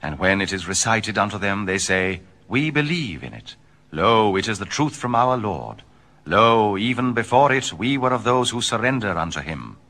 And when it is recited unto them, they say, We believe in it. Lo, it is the truth from our Lord. Lo, even before it, we were of those who surrender unto him.